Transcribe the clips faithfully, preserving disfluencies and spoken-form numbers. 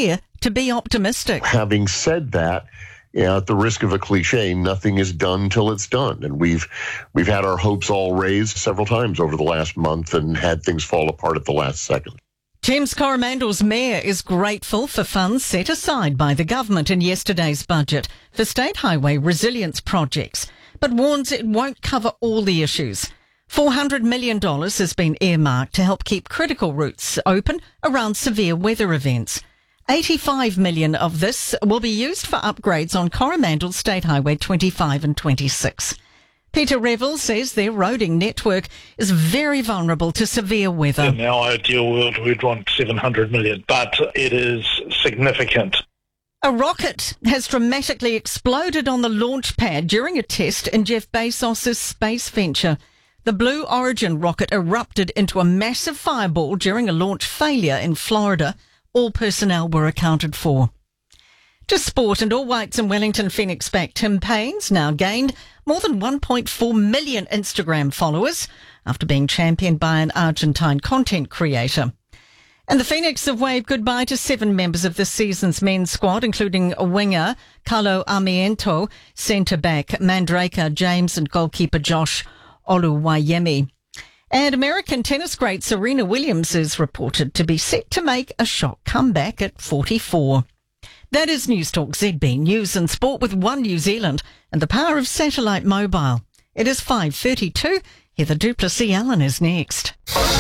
fair to be optimistic. Having said that, you know, at the risk of a cliche, nothing is done till it's done. And we've we've had our hopes all raised several times over the last month and had things fall apart at the last second. James Coromandel's mayor is grateful for funds set aside by the government in yesterday's budget for state highway resilience projects, but warns it won't cover all the issues. four hundred million dollars has been earmarked to help keep critical routes open around severe weather events. eighty-five million dollars of this will be used for upgrades on Coromandel State Highway twenty-five and twenty-six. Peter Revel says their roading network is very vulnerable to severe weather. In our ideal world, we'd want seven hundred million dollars, but it is significant. A rocket has dramatically exploded on the launch pad during a test in Jeff Bezos' space venture. The Blue Origin rocket erupted into a massive fireball during a launch failure in Florida. All personnel were accounted for. To sport, and All Whites and Wellington Phoenix back Tim Paine's now gained more than one point four million Instagram followers after being championed by an Argentine content creator. And the Phoenix have waved goodbye to seven members of this season's men's squad, including a winger, Carlo Armiento, centre-back Mandrake James and goalkeeper Josh Oluwayemi. And American tennis great Serena Williams is reported to be set to make a shock comeback at forty-four. That is News Talk Z B, News and Sport with One New Zealand and the power of satellite mobile. It is five thirty-two. Heather Duplessis-Allen is next.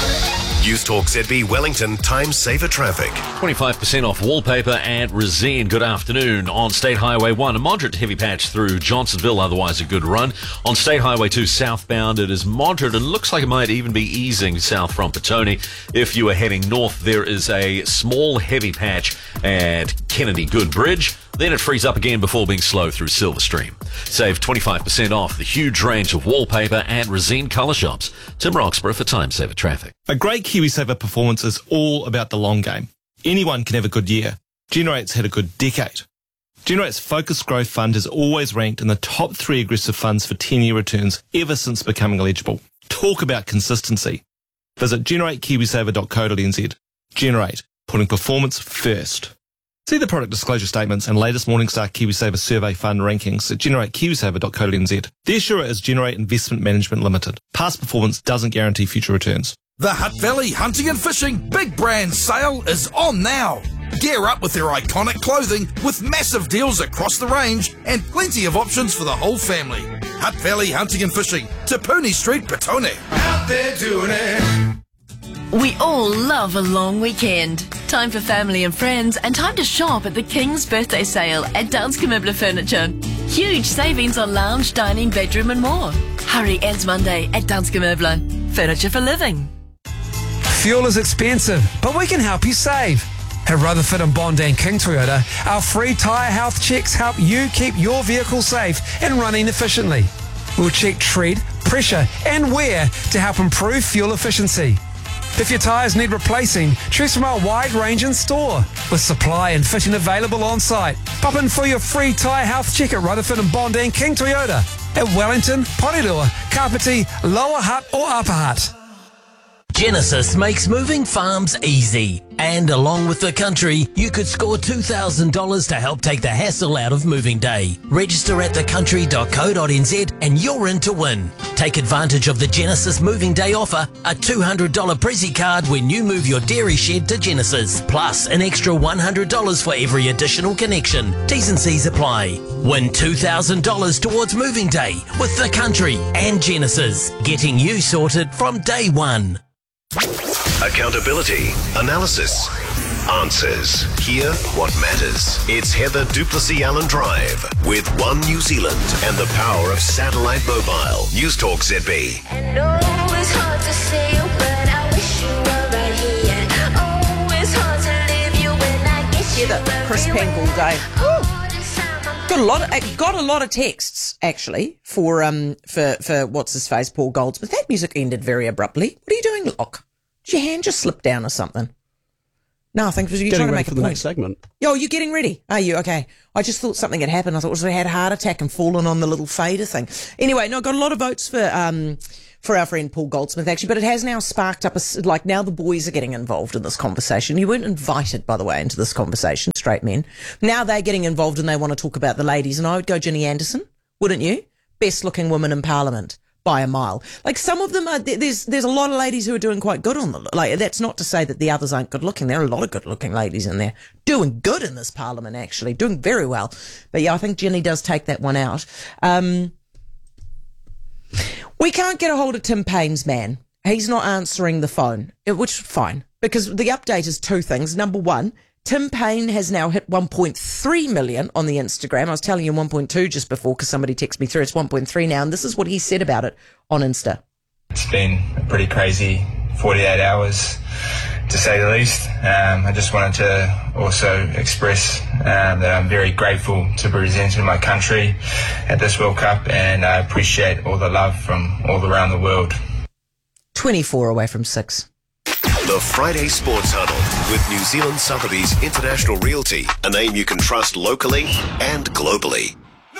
News Talk Z B Wellington Time Saver Traffic. twenty-five percent off wallpaper at Resene. Good afternoon. On State Highway one, a moderate heavy patch through Johnsonville, otherwise a good run. On State Highway two southbound, it is moderate and looks like it might even be easing south from Petone. If you are heading north, there is a small heavy patch at Kennedy Good Bridge. Then it frees up again before being slow through Silverstream. Save twenty-five percent off the huge range of wallpaper at Resene Colour Shops. Tim Roxburgh for Time Saver Traffic. A great KiwiSaver performance is all about the long game. Anyone can have a good year. Generate's had a good decade. Generate's Focused Growth Fund has always ranked in the top three aggressive funds for ten-year returns ever since becoming eligible. Talk about consistency. Visit generate kiwisaver dot co dot n z. Generate, putting performance first. See the product disclosure statements and latest Morningstar KiwiSaver survey fund rankings at generate kiwisaver dot co dot n z. The issuer is Generate Investment Management Limited. Past performance doesn't guarantee future returns. The Hutt Valley Hunting and Fishing Big Brand Sale is on now. Gear up with their iconic clothing with massive deals across the range and plenty of options for the whole family. Hutt Valley Hunting and Fishing, Tapuni Street, Petone. Out there doing it. We all love a long weekend. Time for family and friends and time to shop at the King's Birthday Sale at Danske Möbler Furniture. Huge savings on lounge, dining, bedroom and more. Hurry, ends Monday at Danske Möbler. Furniture for living. Fuel is expensive, but we can help you save. At Rutherford and Bondi and King Toyota, our free tyre health checks help you keep your vehicle safe and running efficiently. We'll check tread, pressure and wear to help improve fuel efficiency. If your tyres need replacing, choose from our wide range in store, with supply and fitting available on site. Pop in for your free tyre health check at Rutherford and Bondi and King Toyota at Wellington, Porirua, Kapiti, Lower Hutt or Upper Hutt. Genesis makes moving farms easy. And along with the country, you could score two thousand dollars to help take the hassle out of moving day. Register at the country dot co dot n z and you're in to win. Take advantage of the Genesis Moving Day offer, a two hundred dollars Prezi card when you move your dairy shed to Genesis, plus an extra one hundred dollars for every additional connection. T's and C's apply. Win two thousand dollars towards Moving Day with the country and Genesis, getting you sorted from day one. Accountability, analysis, answers. Hear what matters. It's Heather Duplessis-Allen Drive with One New Zealand and the power of satellite mobile. News Talk Z B. And oh, it's hard to say you, but I wish you were right here. Oh, it's hard to leave you when I get you. Yeah, Chris Pangall Day. Got a lot. Of, got a lot of texts actually for um for for what's his face Paul Goldsmith. That music ended very abruptly. What are you doing, Locke? Did your hand just slip down or something? No, I think you're getting trying to ready make for a the point. next segment. Oh, you're getting ready? Are you? Okay. I just thought something had happened. I thought it was I had a heart attack and fallen on the little fader thing. Anyway, no, I got a lot of votes for um for our friend Paul Goldsmith, actually, but it has now sparked up, a, like now the boys are getting involved in this conversation. You weren't invited, by the way, into this conversation, straight men. Now they're getting involved and they want to talk about the ladies, and I would go Ginny Anderson, wouldn't you? Best looking woman in Parliament by a mile. Like some of them are, there's there's a lot of ladies who are doing quite good on the, like that's not to say that the others aren't good looking. There are a lot of good looking ladies in there doing good in this Parliament, actually, doing very well. But yeah, I think Ginny does take that one out. Um, we can't get a hold of Tim Payne's man. He's not answering the phone, which is fine, because the update is two things. Number one, Tim Payne has now hit one point three million on the Instagram. I was telling you one point two just before because somebody texted me through. It's one point three now, and this is what he said about it on Insta. It's been a pretty crazy forty-eight hours, to say the least. Um, I just wanted to also express um, that I'm very grateful to be representing my country at this World Cup, and I appreciate all the love from all around the world. twenty-four away from six. The Friday Sports Huddle with New Zealand Sotheby's International Realty, a name you can trust locally and globally.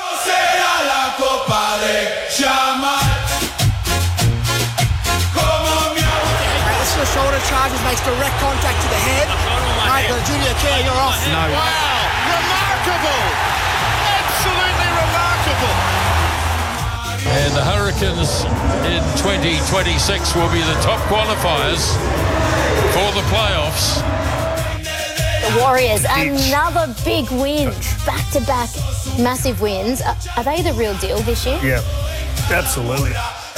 This is shoulder charges, makes direct contact to the head. Right, the Junior Kerr, you're off. No. Wow, remarkable! Absolutely remarkable! And the Hurricanes in twenty twenty-six will be the top qualifiers for the playoffs. The Warriors, another big win. Back-to-back massive wins. Are, are they the real deal this year? Yeah, absolutely.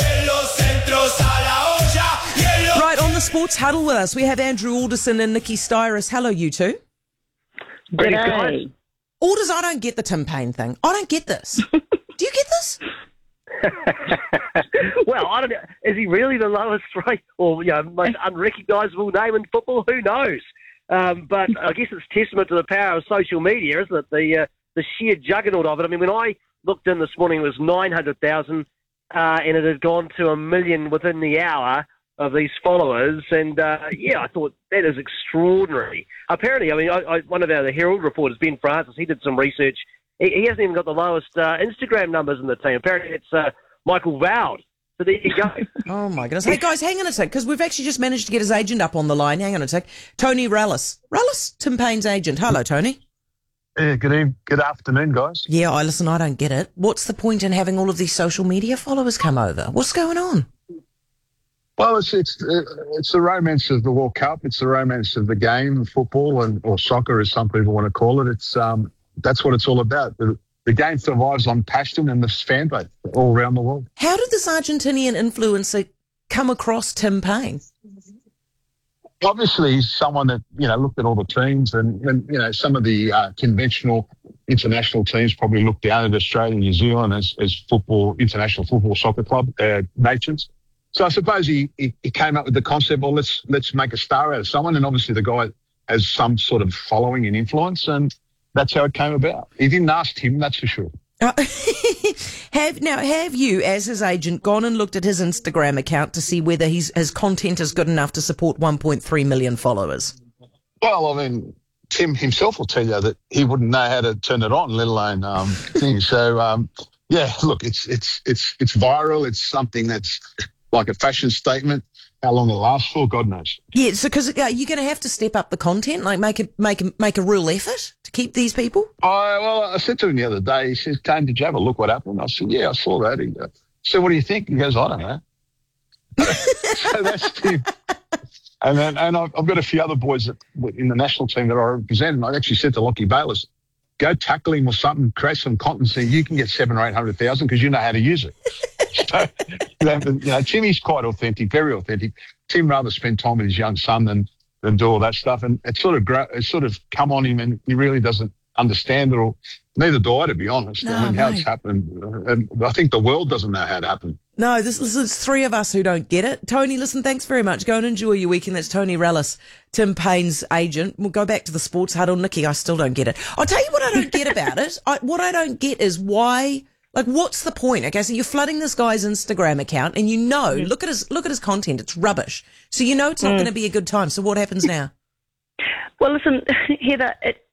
Right, on the Sports Huddle with us, we have Andrew Alderson and Nikki Styris. Hello, you two. G'day. Alders, I don't get the Tim Payne thing. I don't get this. Do you get this? Well, I don't know. Is he really the lowest rate or you know, most unrecognisable name in football? Who knows? Um, but I guess it's testament to the power of social media, isn't it? The uh, the sheer juggernaut of it. I mean, when I looked in this morning, it was nine hundred thousand, uh, and it had gone to a million within the hour of these followers. And uh, yeah, I thought that is extraordinary. Apparently, I mean, I, I, one of our the Herald reporters, Ben Francis, he did some research. He, he hasn't even got the lowest uh, Instagram numbers in the team. Apparently, it's uh, Michael Vowd. So there you go. Oh, my goodness. Hey, guys, hang on a sec, because we've actually just managed to get his agent up on the line. Hang on a sec. Tony Rallis. Rallis, Tim Payne's agent. Hello, Tony. Yeah, good evening. Good afternoon, guys. Yeah, I listen, I don't get it. What's the point in having all of these social media followers come over? What's going on? Well, it's it's uh, it's the romance of the World Cup. It's the romance of the game, football, and or soccer, as some people want to call it. It's um that's what it's all about. The, the game survives on passion and the fan base all around the world. How did this Argentinian influencer come across Tim Payne? Obviously, he's someone that, you know, looked at all the teams and, and you know, some of the uh, conventional international teams probably looked down at Australia and New Zealand as, as football, international football soccer club uh, nations. So I suppose he, he, he came up with the concept, well, let's let's make a star out of someone. And obviously the guy has some sort of following and influence, and that's how it came about. He didn't ask him, that's for sure. Uh, have now have you, as his agent, gone and looked at his Instagram account to see whether he's, his content is good enough to support one point three million followers? Well, I mean, Tim himself will tell you that he wouldn't know how to turn it on, let alone um, things. So, um, yeah, look, it's it's it's it's viral. It's something that's like a fashion statement. How long it lasts for, God knows. Yeah, so because uh, you're going to have to step up the content, like make a make a make a real effort to keep these people. Oh well, I said to him the other day. He says, "Kane, did you have a look what happened?" I said, "Yeah, I saw that." He goes, "So what do you think?" He goes, "I don't know." So that's Tim. And then, and I've, I've got a few other boys that, in the national team that I represent. And I actually said to Lockie Bayliss, "Go tackle him or something, create some content, so you can get seven or eight hundred thousand because you know how to use it." So, you know, you know, Timmy's quite authentic, very authentic. Tim rather spend time with his young son than than do all that stuff, and it's sort of grow, it's sort of come on him, and he really doesn't understand it, or neither do I, to be honest. No, I mean, how mate. it's happened, and I think the world doesn't know how it happened. No, this, this is three of us who don't get it. Tony, listen, thanks very much. Go and enjoy your weekend. That's Tony Rallis, Tim Payne's agent. We'll go back to the Sports Huddle. Nikki, I still don't get it. I'll tell you what I don't get about it. I, what I don't get is why... Like, what's the point? Okay, so you're flooding this guy's Instagram account, and you know, mm. look at his look at his content, it's rubbish. So you know it's not Mm. going to be a good time. So what happens now? Well, listen, Heather, it,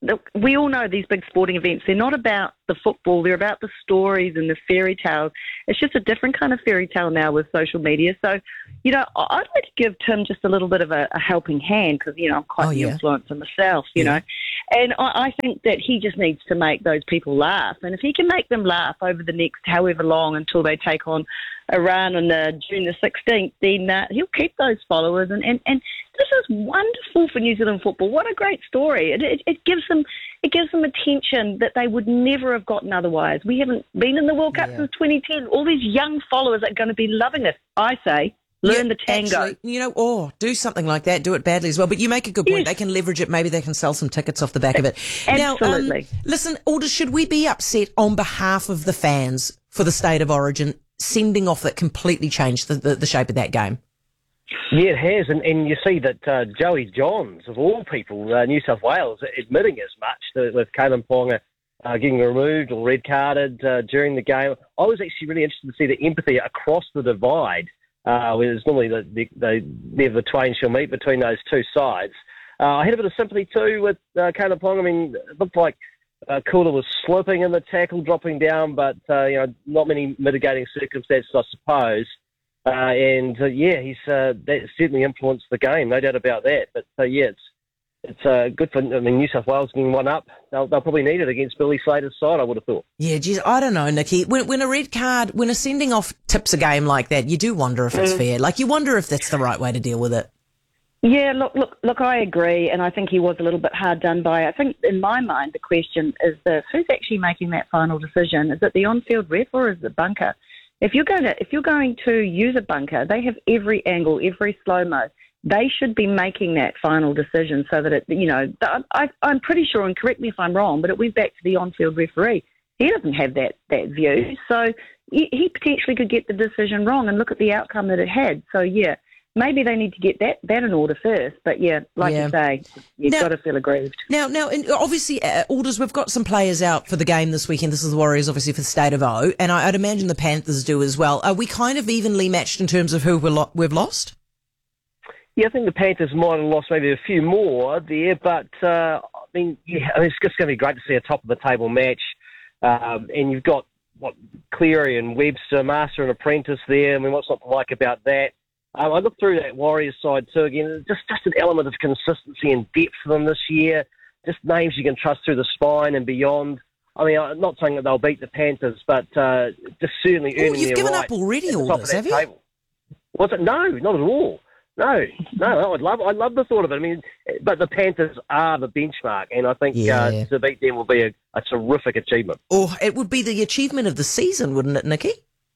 look, we all know these big sporting events, they're not about the football, they're about the stories and the fairy tales. It's just a different kind of fairy tale now with social media. So, you know, I- I'd like to give Tim just a little bit of a, a helping hand because, you know, I'm quite Oh, the yeah. influencer myself, you know. And I, I think that he just needs to make those people laugh. And if he can make them laugh over the next however long until they take on Iran on uh, June the sixteenth, then uh, he'll keep those followers. And, and, and this is wonderful for New Zealand football. What a great story. It, it, it gives them it gives them attention that they would never have gotten otherwise. We haven't been in the World Cup Yeah. since twenty ten. All these young followers are going to be loving it, I say. Learn the tango. Actually, you know, or do something like that. Do it badly as well. But you make a good point. They can leverage it. Maybe they can sell some tickets off the back of it. Absolutely. Now, um, listen, Aldous, should we be upset on behalf of the fans for the State of Origin sending off that completely changed the, the, the shape of that game? Yeah, it has, and, and you see that uh, Joey Johns, of all people, uh, New South Wales, admitting as much that, with Kalyn Ponga uh, getting removed or red carded uh, during the game. I was actually really interested to see the empathy across the divide. Uh, where there's normally the, the, the never the twain shall meet between those two sides. Uh, I had a bit of sympathy too with uh, Kalyn Ponga. I mean, it looked like uh, Kula was slipping in the tackle, dropping down, but uh, you know, not many mitigating circumstances, I suppose. Uh, and uh, yeah, he's uh, that certainly influenced the game, no doubt about that. But uh, yeah, it's it's uh, good for I mean New South Wales getting one up. They'll, they'll probably need it against Billy Slater's side, I would have thought. Yeah, geez, I don't know, Nikki. When, when a red card, when a sending off tips a game like that, you do wonder if it's Mm. fair. Like, you wonder if that's the right way to deal with it. Yeah, look, look, look. I agree, and I think he was a little bit hard done by. I think, in my mind, the question is this: who's actually making that final decision? Is it the on-field ref or is it the bunker? If you're going to, if you're going to use a bunker, they have every angle, every slow mo. They should be making that final decision so that it, you know, I, I'm pretty sure, and correct me if I'm wrong, but it went back to the on-field referee. He doesn't have that that view, so he, he potentially could get the decision wrong, and look at the outcome that it had. So yeah. Maybe they need to get that, that in order first. But, yeah, like Yeah. you say, you've Now- got to feel aggrieved. Now, now, and obviously, uh, Aldous, we've got some players out for the game this weekend. This is the Warriors, obviously, for the State of O, and I, I'd imagine the Panthers do as well. Are we kind of evenly matched in terms of who we're lo- we've lost? Yeah, I think the Panthers might have lost maybe a few more there, but uh, I mean, yeah, I mean, it's just going to be great to see a top of the table match. Um, and you've got what Cleary and Webster, Master and Apprentice there. I mean, what's not to like about that? Um, I looked through that Warriors side too. Again, just just an element of consistency and depth for them this year. Just names you can trust through the spine and beyond. I mean, I'm not saying that they'll beat the Panthers, but uh, just certainly Oh, earning you've their given right up already, at the top Aldous, of that have you? table. Was it? No, not at all. No, no, I'd love, I love the thought of it. I mean, but the Panthers are the benchmark, and I think Yeah. uh, to beat them will be a, a terrific achievement. Or it would be the achievement of the season, wouldn't it, Nikki?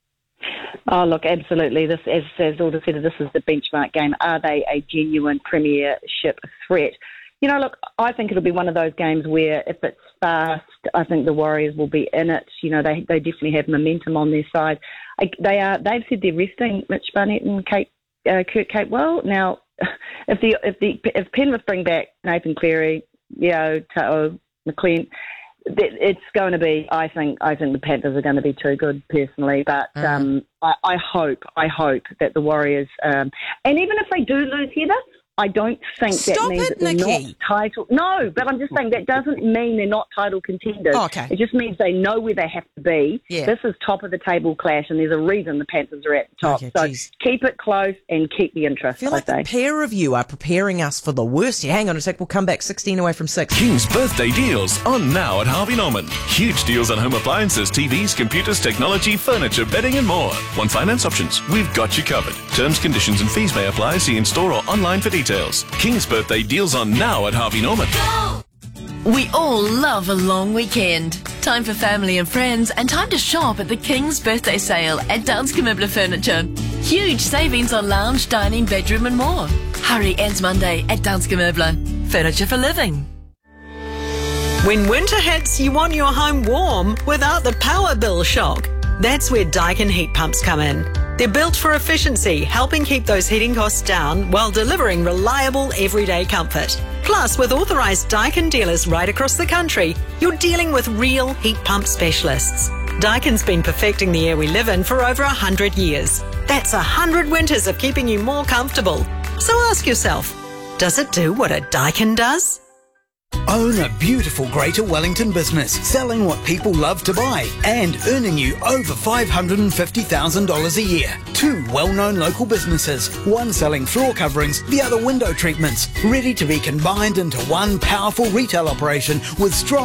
Oh, look, absolutely. This, as, as Alder said, this is the benchmark game. Are they a genuine premiership threat? You know, look, I think it'll be one of those games where if it's fast, I think the Warriors will be in it. You know, they they definitely have momentum on their side. I, they are. They've said they're resting Mitch Barnett and Kate, uh, Kurt Capewell. Now, if the if the if Penrith bring back Nathan Cleary, Yeo, Ta'o, McLean, it's going to be. I think. I think the Panthers are going to be too good, personally. But Mm. um, I, I hope. I hope that the Warriors. Um, and even if they do lose, Heather, I don't think that Stop means it, that they're Nikki. not title. No, but I'm just saying that doesn't mean they're not title contenders. Oh, okay. It just means they know where they have to be. Yeah. This is top of the table clash, and there's a reason the Panthers are at the top. Okay, so geez. keep it close and keep the interest. I feel like I the say. pair of you are preparing us for the worst. Yeah, hang on a sec. We'll come back sixteen away from six. King's birthday deals on now at Harvey Norman. Huge deals on home appliances, T Vs, computers, technology, furniture, bedding and more. Want finance options? We've got you covered. Terms, conditions and fees may apply. See in store or online for details. King's birthday deals on now at Harvey Norman. We all love a long weekend. Time for family and friends and time to shop at the King's birthday sale at Danske Möbler Furniture. Huge savings on lounge, dining, bedroom and more. Hurry, ends Monday at Danske Möbler. Furniture for living. When winter hits, you want your home warm without the power bill shock. That's where Daikin heat pumps come in. They're built for efficiency, helping keep those heating costs down while delivering reliable everyday comfort. Plus, with authorised Daikin dealers right across the country, you're dealing with real heat pump specialists. Daikin's been perfecting the air we live in for over a hundred years. That's a hundred winters of keeping you more comfortable. So ask yourself, does it do what a Daikin does? Own a beautiful Greater Wellington business, selling what people love to buy and earning you over five hundred fifty thousand dollars a year. Two well-known local businesses, one selling floor coverings, the other window treatments, ready to be combined into one powerful retail operation with strong